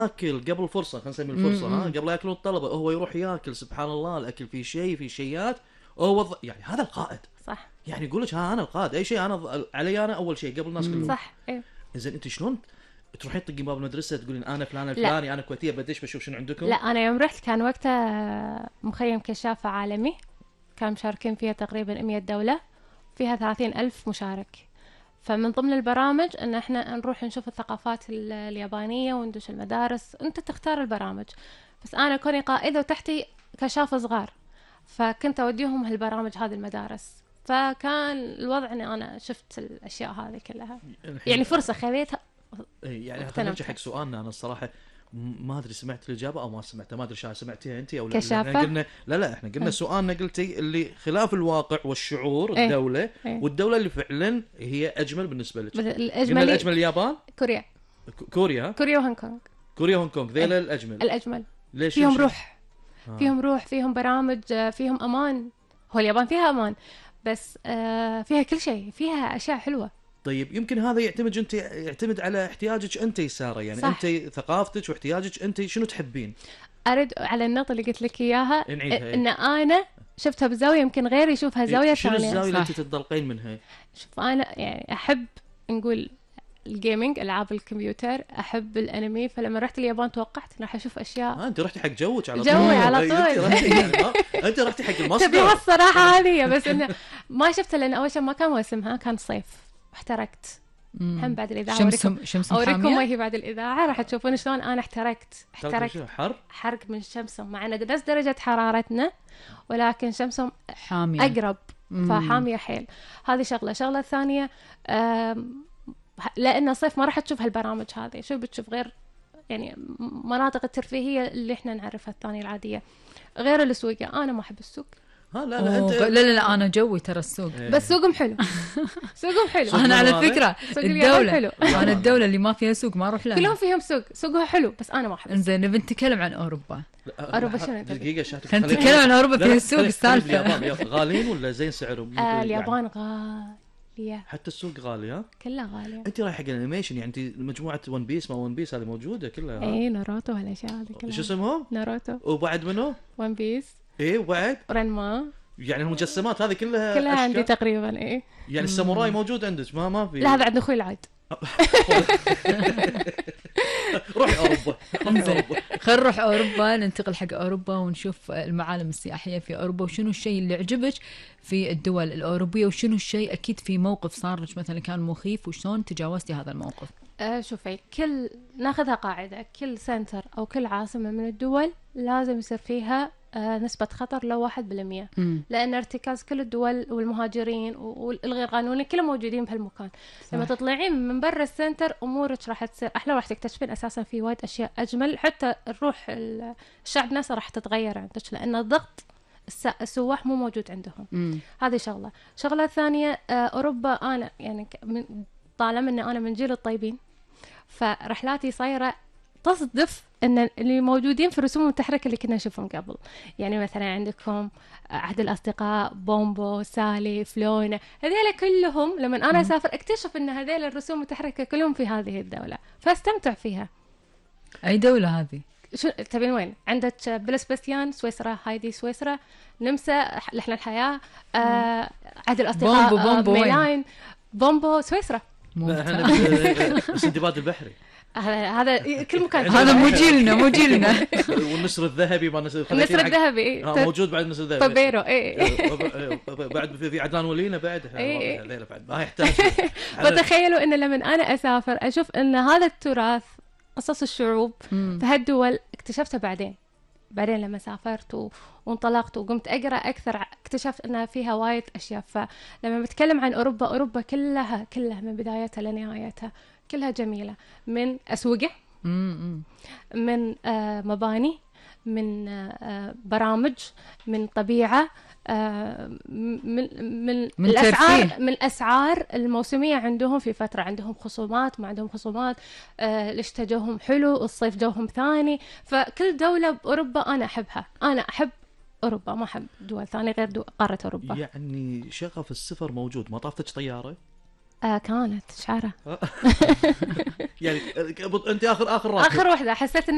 ياكل قبل فرصه، خلينا نسمي الفرصه ها، قبل لا ياكلون الطلبه هو يروح ياكل. سبحان الله الاكل فيه شيء، في شيات هو يعني هذا القائد. صح. يعني يقول لك ها انا القائد، اي شيء انا علي انا اول شيء قبل الناس كلهم. صح. ايه زين انت شلون تروحين تطقين باب المدرسه تقولين انا فلان الفلاني انا كويتيه بدش بشوف شنو عندكم؟ لا انا يوم رحت كان وقتها مخيم كشافة عالمي، كان مشاركين فيها تقريبا 100 دولة، فيها 30,000 مشارك. فمن ضمن البرامج ان احنا نروح نشوف الثقافات اليابانية وندش المدارس. انت تختار البرامج، بس انا كوني قائدة وتحتي كشافة صغار، فكنت اوديهم هالبرامج هذه المدارس. فكان الوضع اني انا شفت الاشياء هذه كلها، يعني فرصة خذيتها. يعني نرجع حق سؤالنا. انا الصراحه ما ادري سمعت الاجابه او ما سمعتها، ما ادري شايف سمعتيها انت او لا. كشافة؟ قلنا لا احنا قلنا سؤالنا قلتي اللي خلاف الواقع والشعور الدوله والدوله اللي فعلا هي اجمل بالنسبه لك. الاجمل اليابان، كوريا وهونغ كونغ. كوريا وهونغ كونغ ذيلا الاجمل. ليش؟ فيهم روح. فيهم روح، فيهم برامج، فيهم امان. هو اليابان فيها امان بس فيها كل شيء، فيها اشياء حلوه. طيب يمكن هذا يعتمد على احتياجك انت ساره، يعني صح. انت ثقافتك واحتياجك انت شنو تحبين. ارد على النقطه اللي قلت لك اياها، ان انا شفتها بزاويه يمكن غيري يشوفها زاويه ثانيه. شنو الزاويه اللي انت تتطلقين منها؟ شوف انا يعني احب نقول الجيمنج، العاب الكمبيوتر، احب الانمي. فلما رحت اليابان توقعت راح اشوف اشياء. انت رحتي حق جوك على طول. جوي على طول. انت رحتي حق المصدر. تبيها الصراحه هذه، بس انه ما شفتها لان اول شيء ما كان موسمها، كان صيف واحترقت. هم بعد الاذاعه شمس اوريكم وهي بعد الاذاعه راح تشوفون شلون انا احترقت. حرق من شمسهم، مع ان نفس درجه حرارتنا ولكن شمسهم حاميه اقرب، فحاميه حيل. هذه شغله الثانيه لأن صيف ما راح تشوف هالبرامج هذه. شو بتشوف غير يعني مناطق الترفيهية اللي احنا نعرفها الثانية العادية، غير السوق. أنا ما أحب السوق. لا انت لا انا جوي ترى السوق. بس سوقهم حلو. سوقهم حلو. انا على فكره الدوله انا الدوله اللي ما فيها سوق ما اروح لها. كلهم فيهم سوقها حلو بس انا ما احب. انزين نبي نتكلم عن اوروبا. شنو دقيقه شاتك نتكلم عن اوروبا فيها السوق. السالفه اليابان غاليين ولا زين سعرهم؟ اليابان غاليه، حتى السوق غالي. ها كلها غاليه. انت رايح حق الانيميشن، يعني انت مجموعه ون بيس، ما ون بيس هذه موجوده كلها. اي ناروتو هالاشياء هذه كلها. شو اسمهم؟ ناروتو. وبعد منو؟ ون بيس. ايه وبعد رنما. يعني المجسمات هذه كلها عندي تقريبا. ايه يعني الساموراي موجود عندك؟ ما في. لا هذا عند اخوي العاد. روحي اوروبا. خل نروح اوروبا، ننتقل حق اوروبا ونشوف المعالم السياحيه في اوروبا، وشنو الشيء اللي عجبك في الدول الاوروبيه، وشنو الشيء اكيد في موقف صار لك مثلا كان مخيف وشلون تجاوزتي هذا الموقف. شوفي، ناخذها قاعده، كل سنتر او كل عاصمه من الدول لازم يصير فيها نسبة خطر لو 1%. لأن ارتكاز كل الدول والمهاجرين والغير قانوني كلهم موجودين بهالمكان. لما تطلعين من برا السنتر أمورك راح تصير أحلى، وراح تكتشفين أساسا في وايد أشياء أجمل. حتى الروح الشعب نفسه راح تتغير عندك، لأن الضغط السواح مو موجود عندهم. هذه شغلة ثانية. أوروبا أنا يعني طالما أن أنا من جيل الطيبين، فرحلاتي صايرة تصدف ان اللي موجودين في الرسوم المتحركه اللي كنا نشوفهم قبل. يعني مثلا عندكم عهد الاصدقاء، بومبو، سالي، فلونا، هذول كلهم لما انا اسافر اكتشف ان هذول الرسوم المتحركه كلهم في هذه الدوله، فاستمتع فيها. اي دوله هذه؟ شو تبين وين؟ عندك بلسبستيان سويسرا، هايدي سويسرا، نمسا لحن الحياه، عهد الاصدقاء، بومبو ميلاين، بومبو سويسرا. السندباد البحري هذا كل مكان. هذا مو جيلنا. والنسر الذهبي، ما النسر الذهبي موجود بعد. النسر الذهبي طبيرو. بعد في عدنان ولينا بعدها. ليلة بعد ما يحتاج. فتخيلوا ان لما انا اسافر اشوف ان هذا التراث، قصص الشعوب في هالدول اكتشفتها بعدين لما سافرت وانطلقت وقمت أقرأ أكثر، اكتشفت أنها فيها وايد أشياء. فلما بتكلم عن أوروبا كلها من بدايتها لنهايتها كلها جميلة، من أسوقة، من مباني، من برامج، من طبيعة، من الأسعار الموسمية. عندهم في فترة عندهم خصومات، ما عندهم خصومات، الشتاء جوهم حلو، الصيف جوهم ثاني. فكل دولة بأوروبا أنا أحبها. أنا أحب أوروبا، ما أحب دول ثانية غير قارة أوروبا. يعني شغف السفر موجود. ما طافتك طيارة؟ كانت شعرة. يعني أنت آخر واحدة حسيت